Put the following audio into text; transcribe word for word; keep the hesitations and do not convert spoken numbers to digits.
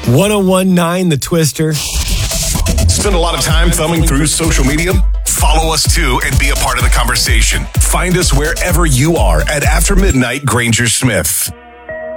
ten nineteen The Twister. Spend a lot of time thumbing through social media? Follow us too and be a part of the conversation. Find us wherever you are at After Midnight Granger Smith.